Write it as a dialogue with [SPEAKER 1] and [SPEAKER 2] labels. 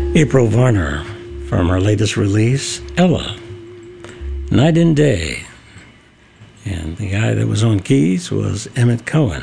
[SPEAKER 1] April Varner from her latest release, Ella, Night and Day. And the guy that was on keys was Emmett Cohen.